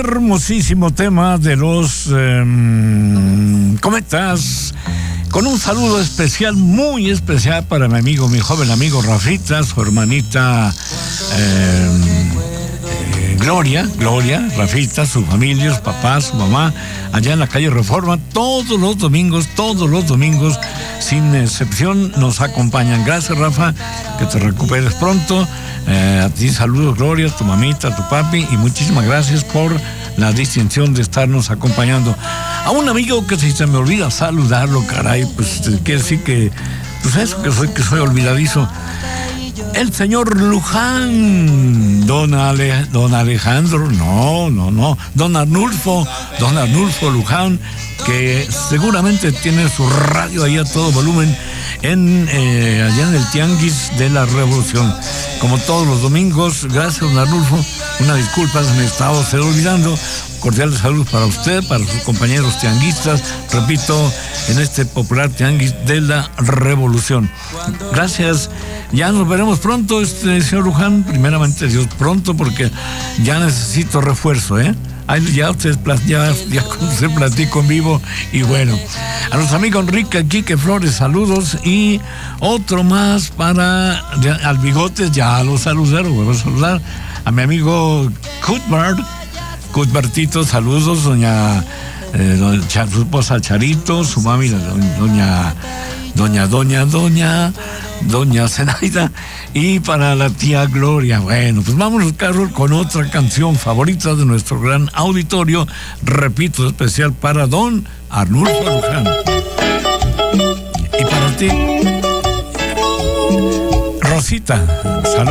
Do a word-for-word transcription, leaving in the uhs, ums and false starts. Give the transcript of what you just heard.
hermosísimo tema de los eh, Cometas, con un saludo especial, muy especial para mi amigo, mi joven amigo Rafita, su hermanita eh, eh, Gloria, Gloria, Rafita, su familia, su papá, su mamá, allá en la calle Reforma, todos los domingos, todos los domingos, sin excepción, nos acompañan. Gracias, Rafa, que te recuperes pronto. Eh, a ti saludos, Gloria, a tu mamita, a tu papi, y muchísimas gracias por la distinción de estarnos acompañando. A un amigo que si se me olvida saludarlo, caray, pues quiere decir que, pues eso, que soy, que soy olvidadizo. El señor Luján, don, Ale, don Alejandro, no, no, no, don Arnulfo, don Arnulfo Luján, que seguramente tiene su radio ahí a todo volumen en eh, allá en el Tianguis de la Revolución. Como todos los domingos, gracias, don Arnulfo. Una disculpa, se me estaba usted olvidando. Cordiales saludos para usted, para sus compañeros tianguistas, repito, en este popular Tianguis de la Revolución. Gracias. Ya nos veremos pronto, este señor Luján, primeramente Dios, pronto, porque ya necesito refuerzo, ¿eh? Ahí ya ustedes ya, ya se platico en vivo. Y bueno, a nuestro amigo Enrique Quique Flores, saludos. Y otro más para al Bigotes, ya lo saludé, lo vuelvo a saludar. A mi amigo Cuthbert, Cuthbertito, saludos. Doña, eh, doña su esposa Charito, su mami, doña, doña, doña, doña, doña Zenaida, y para la tía Gloria. Bueno, pues vámonos, Carol, con otra canción favorita de nuestro gran auditorio, repito, especial para don Arnulfo Luján. Y para ti, Rosita, saludos.